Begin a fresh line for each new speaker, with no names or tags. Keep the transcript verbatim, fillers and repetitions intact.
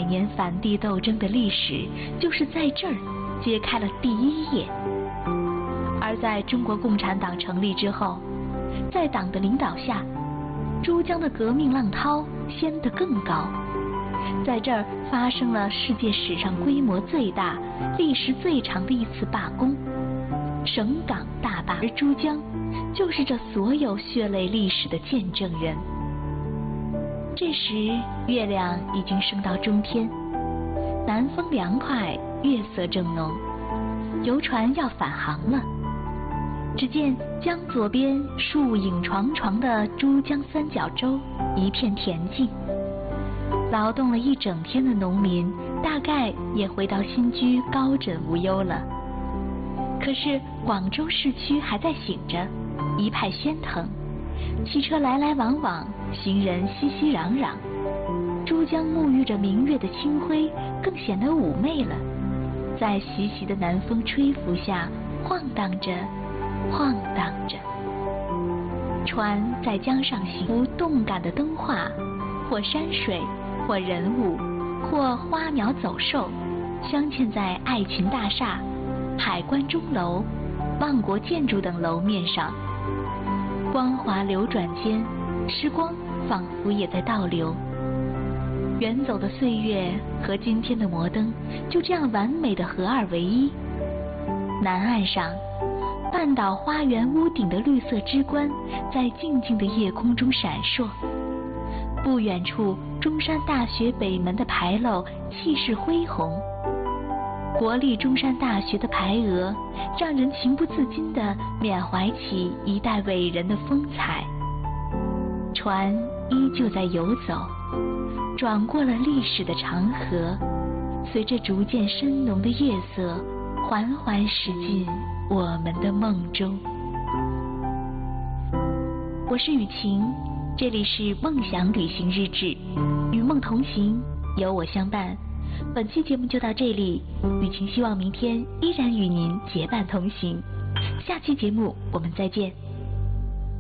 年反帝斗争的历史，就是在这儿揭开了第一页。而在中国共产党成立之后，在党的领导下，珠江的革命浪涛掀得更高。在这儿发生了世界史上规模最大、历时最长的一次罢工——省港大罢。而珠江就是这所有血泪历史的见证人。这时，月亮已经升到中天，南风凉快，月色正浓，游船要返航了。只见江左边树影幢幢的珠江三角洲一片恬静，劳动了一整天的农民大概也回到新居高枕无忧了。可是广州市区还在醒着，一派喧腾，汽车来来往往，行人熙熙攘攘，珠江沐浴着明月的清辉更显得妩媚了，在习习的南风吹拂下晃荡着晃荡着，船在江上行，幅动感的灯画，或山水，或人物，或花鸟走兽，镶嵌在爱群大厦、海关钟楼、万国建筑等楼面上。光华流转间，时光仿佛也在倒流。远走的岁月和今天的摩登就这样完美的合二为一。南岸上，半岛花园屋顶的绿色之冠在静静的夜空中闪烁。不远处，中山大学北门的牌楼气势恢宏，国立中山大学的牌额让人情不自禁地缅怀起一代伟人的风采。船依旧在游走，转过了历史的长河，随着逐渐深浓的夜色缓缓驶进我们的梦中。我是雨晴，这里是梦想旅行日志，与梦同行，有我相伴。本期节目就到这里，雨晴希望明天依然与您结伴同行。下期节目我们再见。